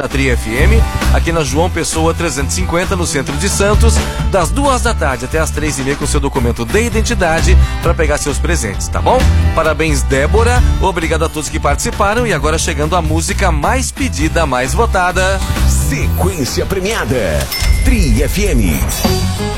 na Tri FM, aqui na João Pessoa 350, no centro de Santos, das 2 da tarde até as 3h30 com seu documento de identidade para pegar seus presentes, tá bom? Parabéns, Débora. Obrigado a todos que participaram e agora chegando a música mais pedida, mais votada. Sequência premiada. Tri FM.